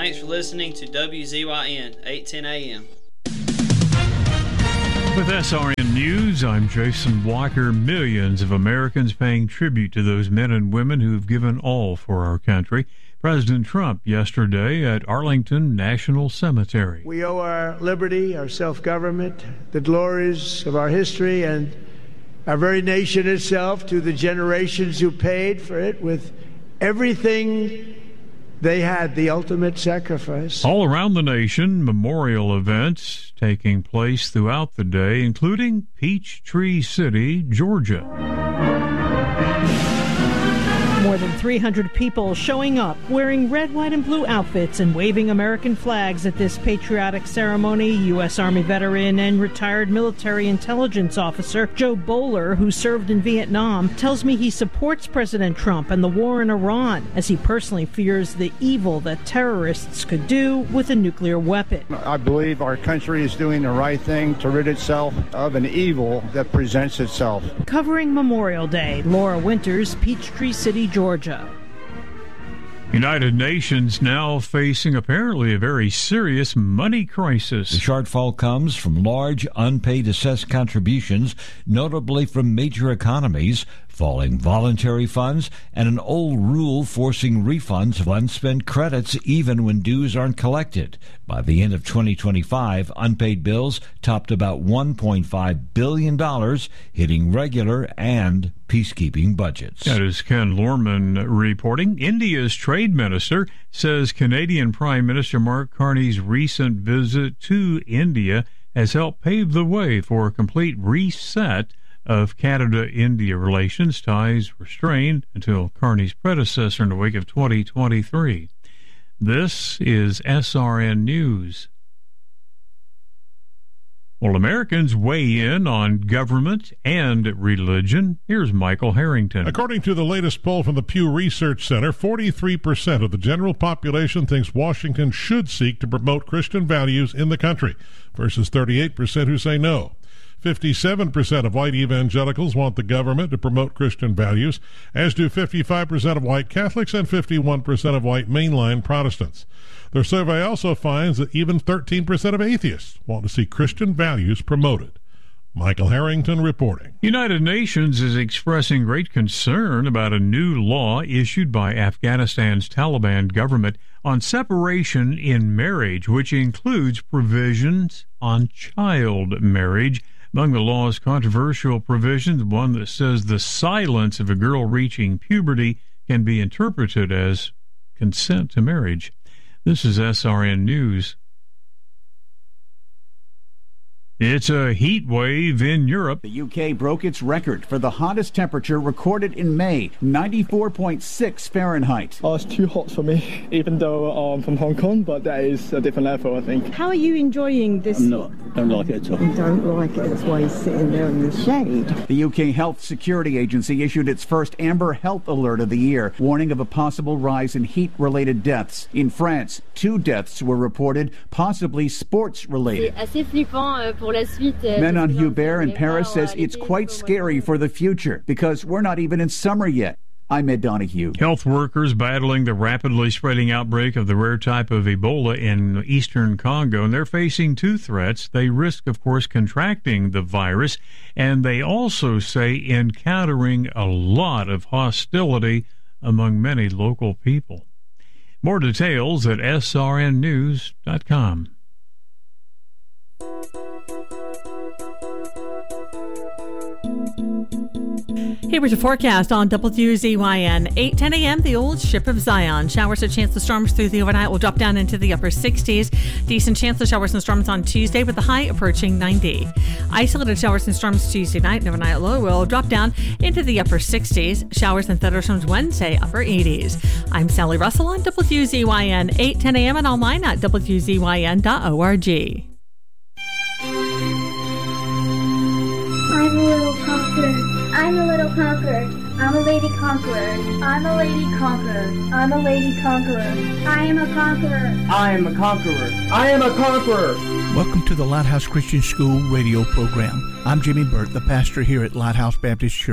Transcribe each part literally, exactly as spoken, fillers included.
Thanks for listening to W Z Y N, eight ten A M. With S R N News, I'm Jason Walker. Millions of Americans paying tribute to those men and women who have given all for our country. President Trump yesterday at Arlington National Cemetery. We owe our liberty, our self-government, the glories of our history, and our very nation itself to the generations who paid for it with everything they had, the ultimate sacrifice. All around the nation, memorial events taking place throughout the day, including Peachtree City, Georgia. More than three hundred people showing up wearing red, white, and blue outfits and waving American flags at this patriotic ceremony. U S. Army veteran and retired military intelligence officer Joe Bowler, who served in Vietnam, tells me he supports President Trump and the war in Iran, as he personally fears the evil that terrorists could do with a nuclear weapon. I believe our country is doing the right thing to rid itself of an evil that presents itself. Covering Memorial Day, Laura Winters, Peachtree City, Georgia. United Nations now facing apparently a very serious money crisis. The shortfall comes from large unpaid assessed contributions, notably from major economies, falling voluntary funds, and an old rule forcing refunds of unspent credits even when dues aren't collected. By the end of twenty twenty-five, unpaid bills topped about one point five billion dollars, hitting regular and peacekeeping budgets. That is Ken Lorman reporting. India's trade minister says Canadian Prime Minister Mark Carney's recent visit to India has helped pave the way for a complete reset of Canada-India relations. Ties were strained until Carney's predecessor in the wake of twenty twenty-three. This is S R N News. Well, Americans weigh in on government and religion. Here's Michael Harrington. According to the latest poll from the Pew Research Center, forty-three percent of the general population thinks Washington should seek to promote Christian values in the country, versus thirty-eight percent who say no. fifty-seven percent of white evangelicals want the government to promote Christian values, as do fifty-five percent of white Catholics and fifty-one percent of white mainline Protestants. Their survey also finds that even thirteen percent of atheists want to see Christian values promoted. Michael Harrington reporting. United Nations is expressing great concern about a new law issued by Afghanistan's Taliban government on separation in marriage, which includes provisions on child marriage. Among the law's controversial provisions, one that says the silence of a girl reaching puberty can be interpreted as consent to marriage. This is S R N News. It's a heat wave in Europe. The U K broke its record for the hottest temperature recorded in May, ninety-four point six Fahrenheit. Oh, it's too hot for me, even though I'm from Hong Kong, but that is a different level, I think. How are you enjoying this? I'm not. Don't like it at all. You don't like it, that's why he's sitting there in the shade. The U K Health Security Agency issued its first Amber Health Alert of the year, warning of a possible rise in heat-related deaths. In France, two deaths were reported, possibly sports-related. Menon Hubert in Paris says it's quite scary for the future because we're not even in summer yet. I'm Ed Donahue. Health workers battling the rapidly spreading outbreak of the rare type of Ebola in eastern Congo, and they're facing two threats. They risk, of course, contracting the virus, and they also say encountering a lot of hostility among many local people. More details at S R N news dot com. Here's your forecast on W Z Y N. eight ten a.m., the old ship of Zion. Showers or chance of storms through the overnight will drop down into the upper sixties. Decent chance of showers and storms on Tuesday with the high approaching ninety. Isolated showers and storms Tuesday night and overnight low will drop down into the upper sixties. Showers and thunderstorms Wednesday, upper eighties. I'm Sally Russell on W Z Y N. eight ten a.m. and online at W Z Y N dot org. I'm a little conqueror. I'm a little conqueror. I'm a lady conqueror. I'm a lady conqueror. I'm a lady conqueror. I am a conqueror. I am a conqueror. I am a conqueror. Welcome to the Lighthouse Christian School radio program. I'm Jimmy Burt, the pastor here at Lighthouse Baptist Church.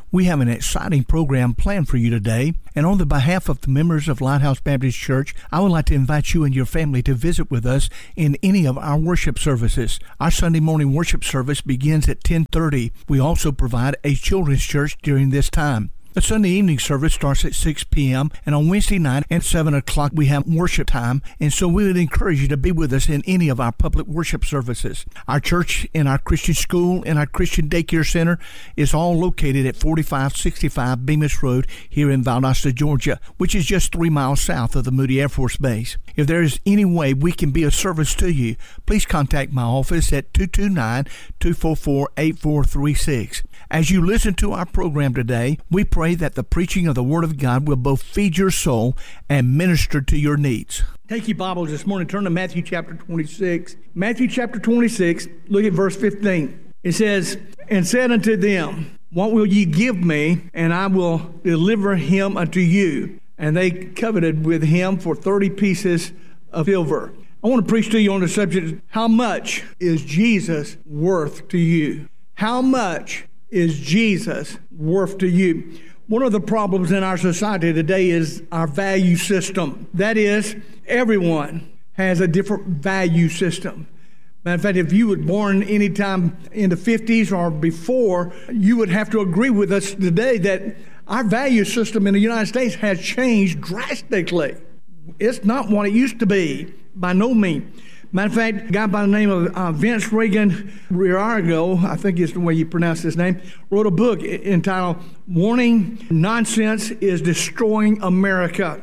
We have an exciting program planned for you today, and on the behalf of the members of Lighthouse Baptist Church, I would like to invite you and your family to visit with us in any of our worship services. Our Sunday morning worship service begins at ten thirty. We also provide a children's church during this time. The Sunday evening service starts at six p.m. and on Wednesday night at seven o'clock we have worship time, and so we would encourage you to be with us in any of our public worship services. Our church and our Christian school and our Christian daycare center is all located at forty-five sixty-five Bemis Road here in Valdosta, Georgia, which is just three miles south of the Moody Air Force Base. If there is any way we can be of service to you, please contact my office at two two nine, two four four, eight four three six. As you listen to our program today, we pray that the preaching of the Word of God will both feed your soul and minister to your needs. Take your Bibles this morning, turn to Matthew chapter twenty-six. Matthew chapter twenty-six, look at verse fifteen. It says, "And said unto them, What will ye give me, and I will deliver him unto you? And they coveted with him for thirty pieces of silver." I want to preach to you on the subject, how much is Jesus worth to you? How much is Jesus worth to you? One of the problems in our society today is our value system. That is, everyone has a different value system. Matter of fact, if you were born anytime in the fifties or before, you would have to agree with us today that our value system in the United States has changed drastically. It's not what it used to be, by no means. Matter of fact, a guy by the name of uh, Vince Reagan Riarago, I think is the way you pronounce his name, wrote a book entitled Warning Nonsense is Destroying America.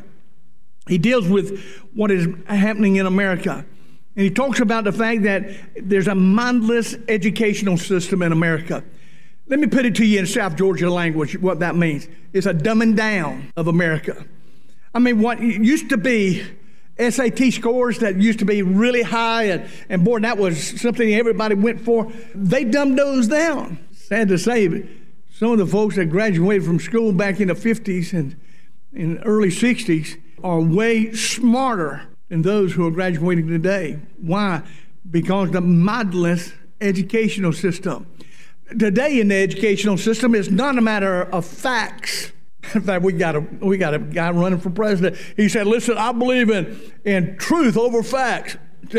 He deals with what is happening in America. And he talks about the fact that there's a mindless educational system in America. Let me put it to you in South Georgia language, what that means. It's a dumbing down of America. I mean, what used to be S A T scores that used to be really high, and, and boy, that was something everybody went for. They dumbed those down. Sad to say, but some of the folks that graduated from school back in the fifties and in the early sixties are way smarter than those who are graduating today. Why? Because the mindless educational system. Today in the educational system, it's not a matter of facts. In fact, we got a we got a guy running for president. He said, "Listen, I believe in in truth over facts."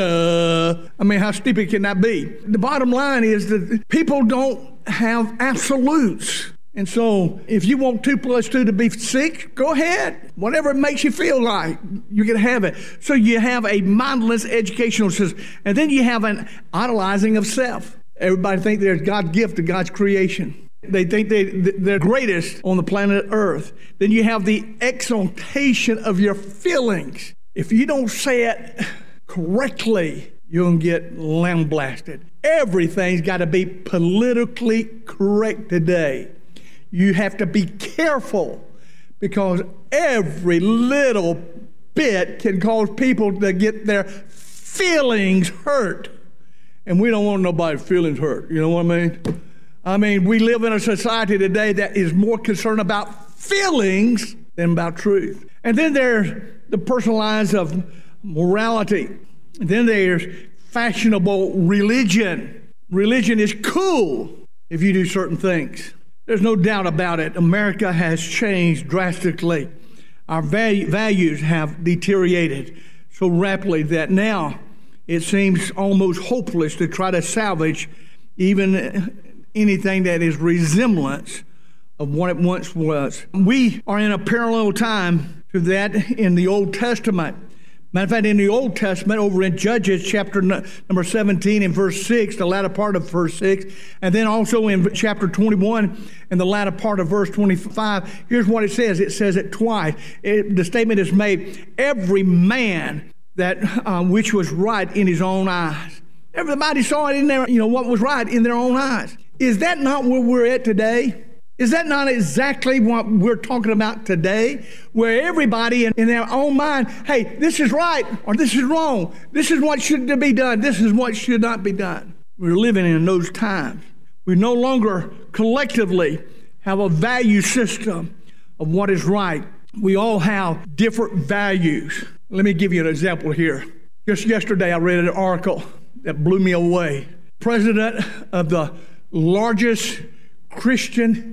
Uh, I mean, how stupid can that be? The bottom line is that people don't have absolutes, and so if you want two plus two to be six, go ahead. Whatever it makes you feel like, you can have it. So you have a mindless educational system, and then you have an idolizing of self. Everybody thinks they're God's gift to God's creation. They think they, they're greatest on the planet Earth. Then you have the exaltation of your feelings. If you don't say it correctly, you're going to get lambasted. Everything's got to be politically correct today. You have to be careful because every little bit can cause people to get their feelings hurt. And we don't want nobody's feelings hurt. You know what I mean? I mean, we live in a society today that is more concerned about feelings than about truth. And then there's the personalized of morality. And then there's fashionable religion. Religion is cool if you do certain things. There's no doubt about it. America has changed drastically. Our value, values have deteriorated so rapidly that now it seems almost hopeless to try to salvage even anything that is resemblance of what it once was. We are in a parallel time to that in the Old Testament. Matter of fact, in the Old Testament, over in Judges chapter number seventeen and verse six, the latter part of verse six, and then also in chapter twenty-one and the latter part of verse twenty-five, here's what it says. It says it twice. It, the statement is made, every man that uh, which was right in his own eyes. Everybody saw it in their, you know, what was right in their own eyes. Is that not where we're at today? Is that not exactly what we're talking about today? Where everybody in, in their own mind, hey, this is right or this is wrong. This is what should be done. This is what should not be done. We're living in those times. We no longer collectively have a value system of what is right. We all have different values. Let me give you an example here. Just yesterday, I read an article that blew me away. President of the largest Christian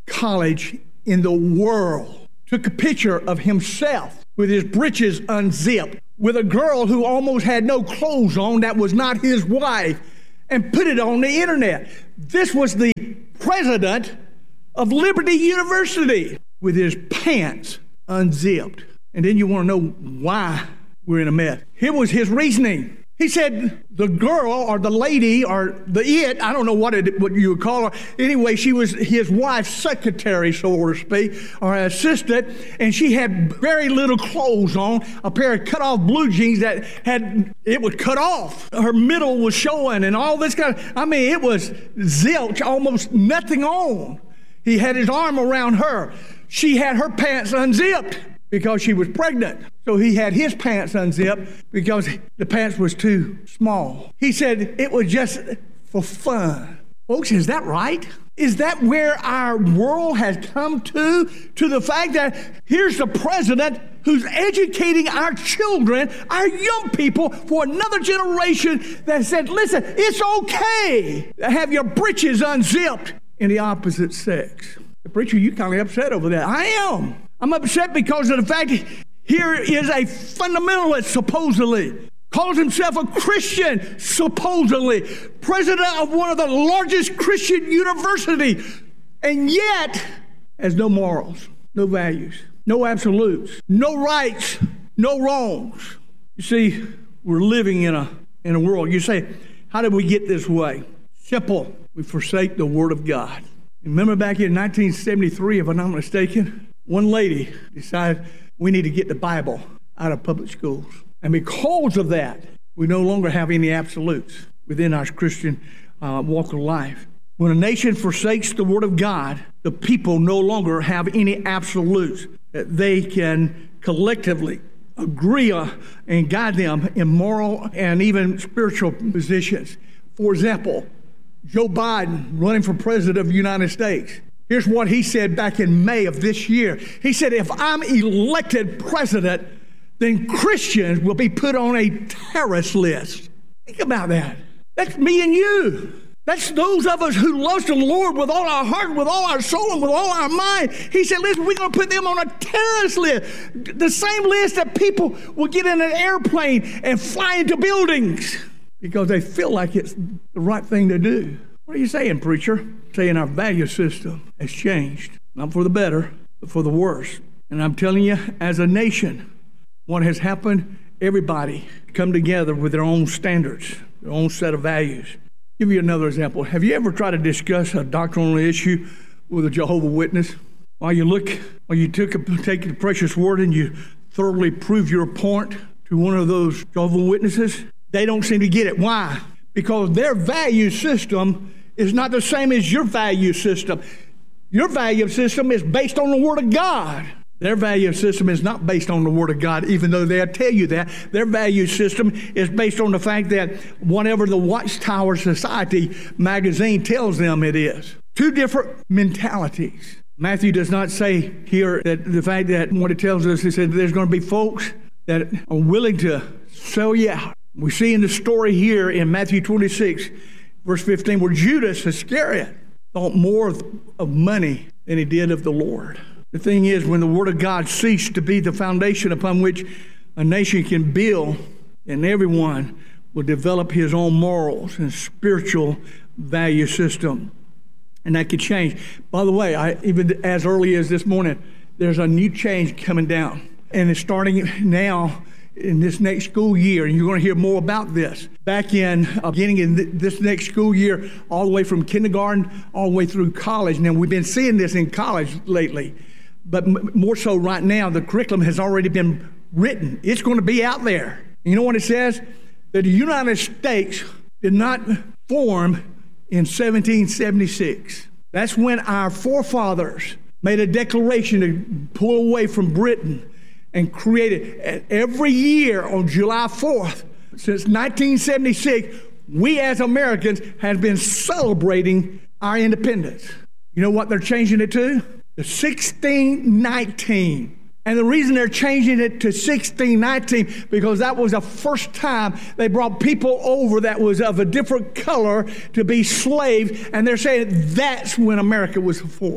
college in the world took a picture of himself with his breeches unzipped, with a girl who almost had no clothes on that was not his wife, and put it on the internet. This was the president of Liberty University with his pants unzipped. And then you want to know why we're in a mess. Here was his reasoning. He said the girl or the lady or the it, I don't know what it, what you would call her. Anyway, she was his wife's secretary, so to speak, or assistant, and she had very little clothes on, a pair of cut-off blue jeans that had, it was cut off. Her middle was showing and all this kind of, I mean, it was zilch, almost nothing on. He had his arm around her. She had her pants unzipped because she was pregnant. So he had his pants unzipped because the pants was too small. He said it was just for fun. Folks, is that right? Is that where our world has come to? To the fact that here's the president who's educating our children, our young people, for another generation that said, listen, it's okay to have your breeches unzipped in the opposite sex. The preacher, you kind of upset over that. I am. I'm upset because of the fact here is a fundamentalist, supposedly, calls himself a Christian, supposedly, president of one of the largest Christian universities, and yet has no morals, no values, no absolutes, no rights, no wrongs. You see, we're living in a in a world. You say, how did we get this way? Simple. We forsake the Word of God. Remember back in nineteen seventy-three, if I'm not mistaken, one lady decided we need to get the Bible out of public schools. And because of that, we no longer have any absolutes within our Christian uh, walk of life. When a nation forsakes the Word of God, the people no longer have any absolutes that they can collectively agree on and guide them in moral and even spiritual positions. For example, Joe Biden running for president of the United States. Here's what he said back in May of this year. He said, if I'm elected president, then Christians will be put on a terrorist list. Think about that. That's me and you. That's those of us who love the Lord with all our heart, with all our soul, and with all our mind. He said, listen, we're going to put them on a terrorist list. The same list that people will get in an airplane and fly into buildings because they feel like it's the right thing to do. What are you saying, preacher? Saying our value system has changed. Not for the better, but for the worse. And I'm telling you, as a nation, what has happened, everybody come together with their own standards, their own set of values. Give you another example. Have you ever tried to discuss a doctrinal issue with a Jehovah's Witness? While you look, while you took a, take the precious word and you thoroughly prove your point to one of those Jehovah's Witnesses, they don't seem to get it. Why? Because their value system is not the same as your value system. Your value system is based on the Word of God. Their value system is not based on the Word of God, even though they'll tell you that. Their value system is based on the fact that whatever the Watchtower Society magazine tells them it is. Two different mentalities. Matthew does not say here that the fact that what it tells us is that there's going to be folks that are willing to sell you out. We see in the story here in Matthew twenty-six, verse fifteen, where Judas Iscariot thought more of, of money than he did of the Lord. The thing is, when the Word of God ceased to be the foundation upon which a nation can build, then everyone will develop his own morals and spiritual value system. And that could change. By the way, I, even as early as this morning, there's a new change coming down. And it's starting now in this next school year, and you're going to hear more about this. Back in, uh, beginning in th- this next school year, all the way from kindergarten, all the way through college. Now, we've been seeing this in college lately. But m- more so right now, the curriculum has already been written. It's going to be out there. You know what it says? That the United States did not form in seventeen seventy-six. That's when our forefathers made a declaration to pull away from Britain and created. And every year on July fourth, since nineteen seventy-six, we as Americans have been celebrating our independence. You know what they're changing it to? The sixteen nineteen. And the reason they're changing it to sixteen nineteen, because that was the first time they brought people over that was of a different color to be slaves, and they're saying that's when America was formed.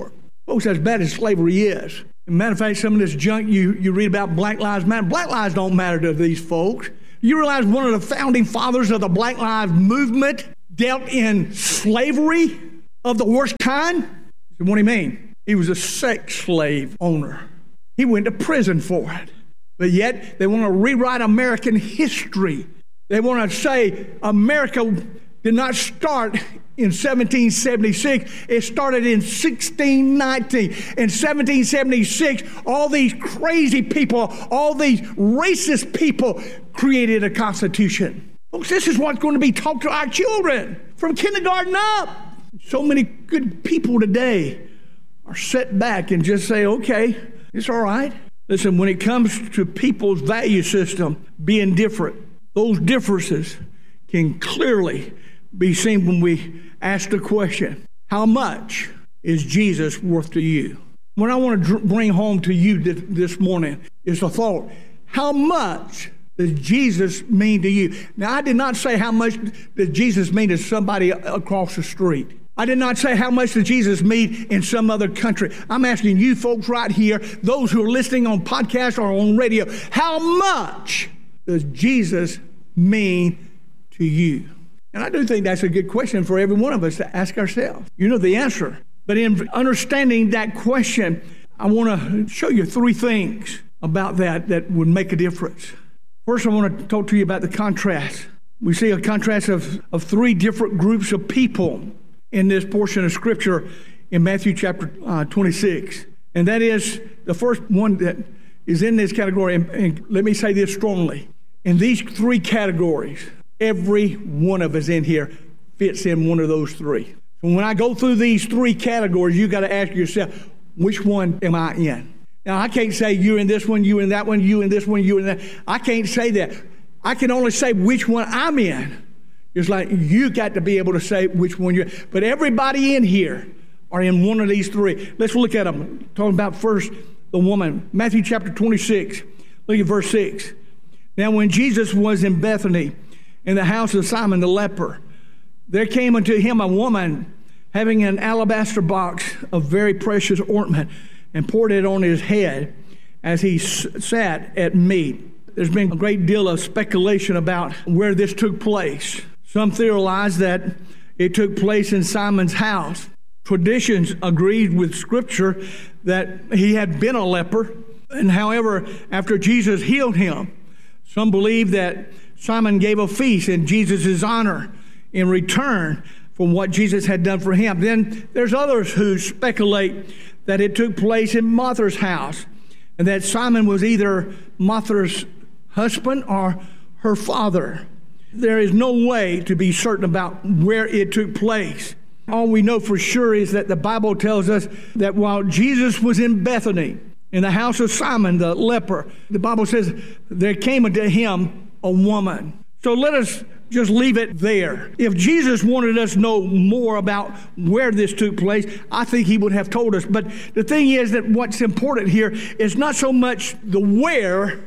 Folks, as bad as slavery is. As a matter of fact, some of this junk you, you read about Black Lives Matter, Black lives don't matter to these folks. You realize one of the founding fathers of the Black Lives Movement dealt in slavery of the worst kind? What do you mean? He was a sex slave owner. He went to prison for it. But yet, they want to rewrite American history. They want to say America did not start in seventeen seventy-six. It started in sixteen nineteen. In seventeen seventy-six, all these crazy people, all these racist people created a constitution. Folks, this is what's going to be taught to our children from kindergarten up. So many good people today are set back and just say, okay, it's all right. Listen, when it comes to people's value system being different, those differences can clearly be seen when we ask the question, how much is Jesus worth to you? What I want to dr- bring home to you th- this morning is the thought, how much does Jesus mean to you? Now, I did not say how much does Jesus mean to somebody across the street. I did not say how much does Jesus mean in some other country. I'm asking you folks right here, those who are listening on podcast or on radio, how much does Jesus mean to you? And I do think that's a good question for every one of us to ask ourselves. You know the answer. But in understanding that question, I want to show you three things about that that would make a difference. First, I want to talk to you about the contrast. We see a contrast of, of three different groups of people in this portion of Scripture in Matthew chapter uh, twenty-six. And that is the first one that is in this category. And, and let me say this strongly. In these three categories, every one of us in here fits in one of those three. So when I go through these three categories, you got to ask yourself, which one am I in? Now, I can't say you're in this one, you in that one, you in this one, you in that. I can't say that. I can only say which one I'm in. It's like you got to be able to say which one you're. But everybody in here are in one of these three. Let's look at them. Talking about first the woman. Matthew chapter twenty-six. Look at verse six. Now when Jesus was in Bethany, in the house of Simon the leper, there came unto him a woman having an alabaster box of very precious ointment, and poured it on his head as he s- sat at meat. There's been a great deal of speculation about where this took place. Some theorize that it took place in Simon's house. Traditions agreed with Scripture that he had been a leper, and however, after Jesus healed him, some believe that Simon gave a feast in Jesus' honor in return for what Jesus had done for him. Then there's others who speculate that it took place in Martha's house, and that Simon was either Martha's husband or her father. There is no way to be certain about where it took place. All we know for sure is that the Bible tells us that while Jesus was in Bethany, in the house of Simon the leper, the Bible says there came unto him a woman. So let us just leave it there. If Jesus wanted us to know more about where this took place, I think he would have told us. But the thing is that what's important here is not so much the where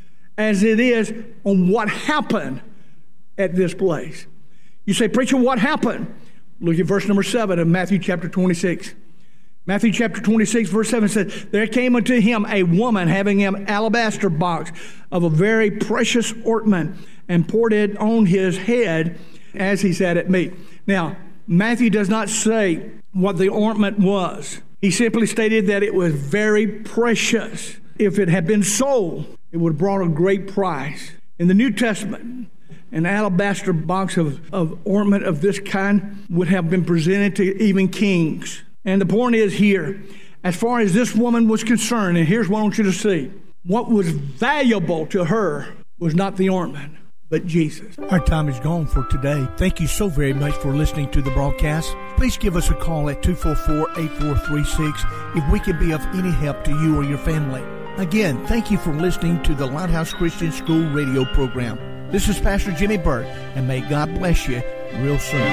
as it is on what happened at this place. You say, preacher, what happened? Look at verse number seven of Matthew chapter twenty-six. Matthew chapter twenty-six, verse seven says, there came unto him a woman having an alabaster box of a very precious ointment, and poured it on his head as he sat at meat. Now, Matthew does not say what the ointment was. He simply stated that it was very precious. If it had been sold, it would have brought a great price. In the New Testament, an alabaster box of, of ointment of this kind would have been presented to even kings. And the point is here, as far as this woman was concerned, and here's what I want you to see, what was valuable to her was not the ointment, but Jesus. Our time is gone for today. Thank you so very much for listening to the broadcast. Please give us a call at two four four, eight four three six if we can be of any help to you or your family. Again, thank you for listening to the Lighthouse Christian School radio program. This is Pastor Jimmy Burt, and may God bless you real soon.